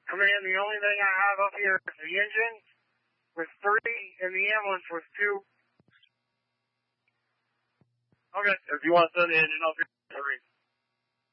Command, the only thing I have up here is the engine with 3 and the ambulance with 2. Okay, if you want to send the engine up here.